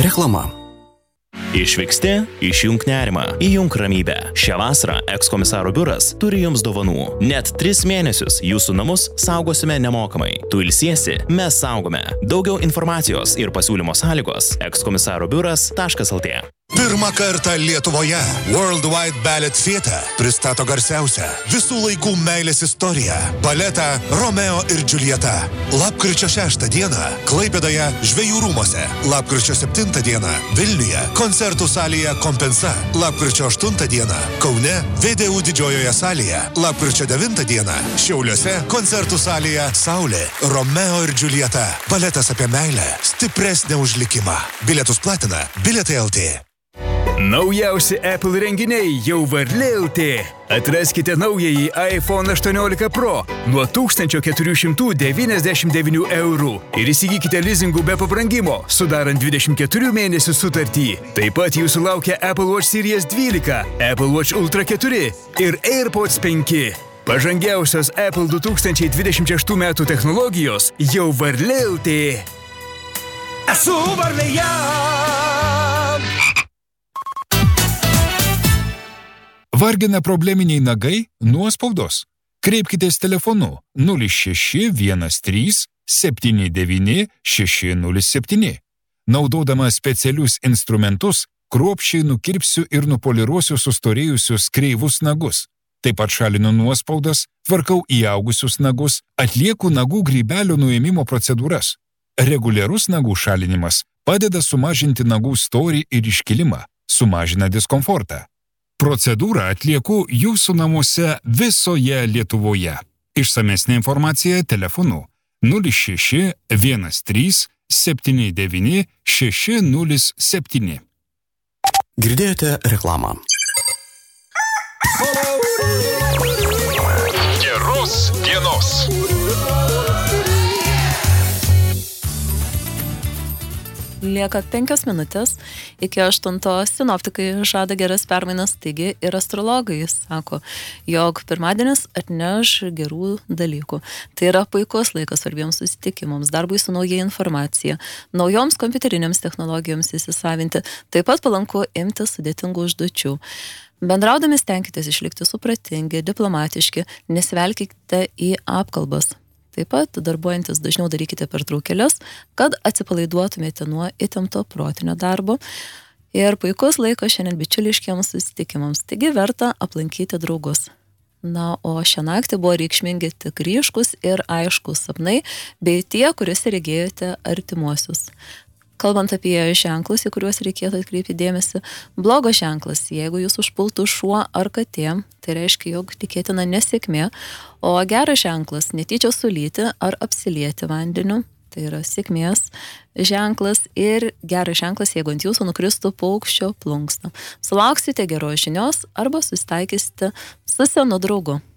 Reklama. Išvyksti, išjunk nerimą, įjunk ramybę. Šią vasarą ekskomisaro biuras turi jums dovanų. Net 3 mėnesius jūsų namus saugosime nemokamai. Tu ilsiesi, mes saugome. Daugiau informacijos ir pasiūlymo sąlygos ekskomisarobiuras.lt. Pirmą kartą Lietuvoje Worldwide Ballet Theatre pristato garsiausią visų laikų meilės istoriją – baletą Romeo ir Džiuljeta. Lapkričio 6 dieną Klaipėdoje Žvejų rūmuose, lapkričio 7 dieną Vilniuje koncertų salėje Kompensa, lapkričio 8 dieną Kaune VDU didžiojoje salėje, lapkričio 9 dieną Šiauliuose koncertų salėje Saulė. Romeo ir Džiuljeta. Baletas apie meilę, stipresnę už likimą. Bilietus platina Bilietai LT. Naujausi Apple renginiai jau varlė.lt. Atraskite naująjį iPhone 18 Pro nuo 1499 eurų ir įsigykite lizingų be pabrangimo, sudarant 24 mėnesių sutartį. Taip pat jūsų laukia Apple Watch Series 12, Apple Watch Ultra 4 ir AirPods 5. Pažangiausios Apple 2026 metų technologijos jau varlė.lt. Esu varlėje! Vargina probleminiai nagai, nuospaudos. Kreipkitės telefonu 0613 79 607. Naudodama specialius instrumentus, kruopščiai nukirpsiu ir nupoliruosiu sustorėjusius kreivus nagus. Taip pat šalinu nuospaudas, tvarkau įaugusius nagus, atlieku nagų grybelio nuėmimo procedūras. Reguliarus nagų šalinimas padeda sumažinti nagų storį ir iškilimą, sumažina diskomfortą. Procedūrą atlieku jūsų namuose visoje Lietuvoje. Išsamesnė informacija telefonu 06 13 79 607. Girdėjote reklamą. Geros dienos. Lieka 5 minutės, iki 8 sinoptikai žada geras permainas, taigi ir astrologai sako, jog pirmadienis atneš gerų dalykų. Tai yra puikus laikas svarbiems susitikimams, darbui su nauja informacija, naujoms kompiuterinėms technologijoms įsisavinti, taip pat palanku imtis sudėtingų užduočių. Bendraudami stenkitės išlikti supratingi, diplomatiški, nesivelkite į apkalbas. Taip pat, darbuojantis dažniau darykite pertraukėles, kad atsipalaiduotumėte nuo įtempto protinio darbo. Ir puikus laikas šiandien bičiuliškiams susitikimams, taigi verta aplankyti draugus. Na, o šią naktį buvo reikšmingi tik ryškus ir aiškus sapnai, bei tie, kuriuose regėjote artimuosius. Kalbant apie ženklus, į kuriuos reikėtų atkreipti dėmesį, blogas ženklas, jeigu jūs užpultų šuo ar katė, tai reiškia, jog tikėtina nesėkmė, o geras ženklas netyčia sulyti ar apsilieti vandeniu, tai yra sėkmės ženklas ir geras ženklas, jeigu ant jūsų nukristų paukščio plunksna. Sulauksite geros žinios arba susitaikysite su senu draugu.